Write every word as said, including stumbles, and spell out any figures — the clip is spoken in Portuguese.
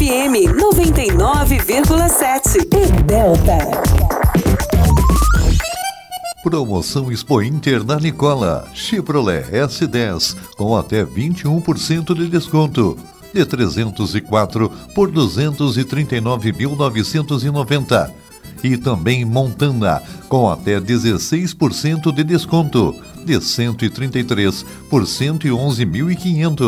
M noventa e nove vírgula sete e Delta. Promoção Expo Inter na Nicola. Chevrolet S dez com até vinte e um por cento de desconto. De trezentos e quatro por duzentos e trinta e nove mil novecentos e noventa. E também Montana com até dezesseis por cento de desconto. De cento e trinta e três por cento e onze mil e quinhentos.